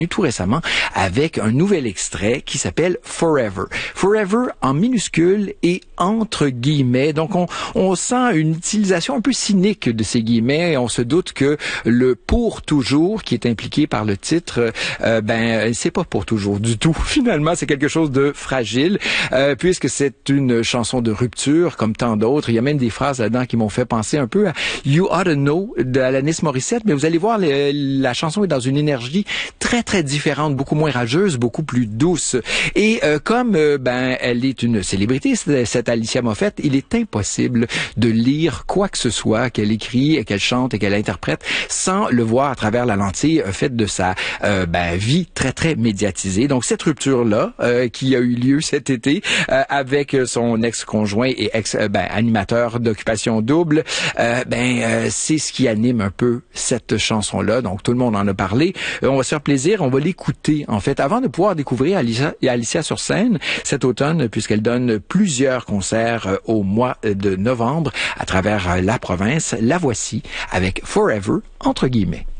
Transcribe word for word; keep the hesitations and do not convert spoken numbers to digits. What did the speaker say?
tout récemment avec un nouvel extrait qui s'appelle Forever. Forever en minuscule et entre guillemets. Donc on, on sent une utilisation un peu cynique de ces guillemets. On se doute que le pour toujours qui est impliqué par le titre, euh, ben c'est pas pour toujours du tout. Finalement, c'est quelque chose de fragile euh, puisque c'est une chanson de rupture comme tant d'autres. Il y a même des phrases là-dedans qui m'ont fait penser un peu à You Ought to Know de Alanis Morissette, mais vous allez voir, le, la chanson est dans une énergie très très différente, beaucoup moins rageuse, beaucoup plus douce. Et euh, comme euh, ben elle est une célébrité, cette Alicia Moffett, il est impossible de lire quoi que ce soit qu'elle écrit, qu'elle chante et qu'elle interprète sans le voir à travers la lentille euh, faite de sa euh, ben, vie très très médiatisée. Donc cette rupture-là euh, qui a eu lieu cet été euh, avec son ex-conjoint et ex euh, ben, animateur d'Occupation Double, euh, ben euh, c'est ce qui anime un peu cette chanson-là. Donc tout le monde en a parlé. Euh, on va se faire plaisir, on va l'écouter en fait avant de pouvoir découvrir Alicia, Alicia sur scène cet automne puisqu'elle donne plusieurs concerts euh, au mois de novembre à travers euh, la province. La voici avec Forever entre guillemets.